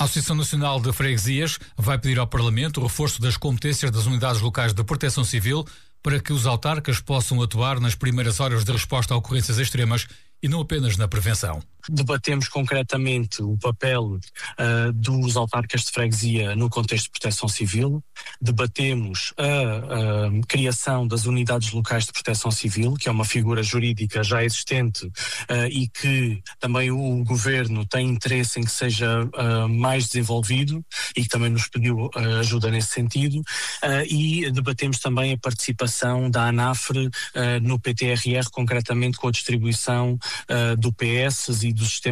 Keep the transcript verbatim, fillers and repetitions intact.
A Associação Nacional de Freguesias vai pedir ao Parlamento o reforço das competências das unidades locais de proteção civil para que os autarcas possam atuar nas primeiras horas de resposta a ocorrências extremas e não apenas na prevenção. Debatemos concretamente o papel uh, dos autarcas de freguesia no contexto de proteção civil, debatemos a, a criação das unidades locais de proteção civil, que é uma figura jurídica já existente uh, e que também o Governo tem interesse em que seja uh, mais desenvolvido e que também nos pediu uh, ajuda nesse sentido, uh, e debatemos também a participação da ANAFRE uh, no P T R R, concretamente com a distribuição uh, do P S e do sistema